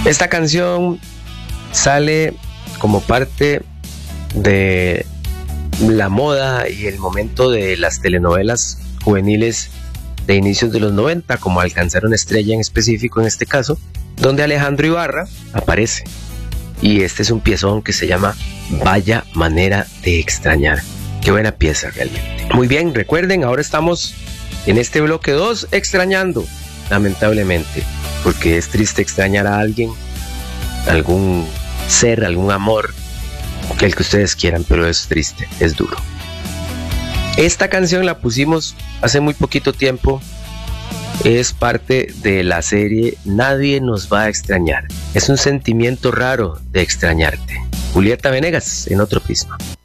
Esta canción sale como parte de la moda y el momento de las telenovelas juveniles de inicios de los 90, como Alcanzar una estrella en específico en este caso, donde Alejandro Ibarra aparece. Y este es un piezón que se llama Vaya manera de extrañar. Qué buena pieza realmente. Muy bien, recuerden, ahora estamos en este bloque 2 extrañando, lamentablemente, porque es triste extrañar a alguien, algún ser, algún amor, el que ustedes quieran, pero es triste, es duro. Esta canción la pusimos hace muy poquito tiempo, es parte de la serie Nadie nos va a extrañar. Es un sentimiento raro de extrañarte. Julieta Venegas en Otro Prisma.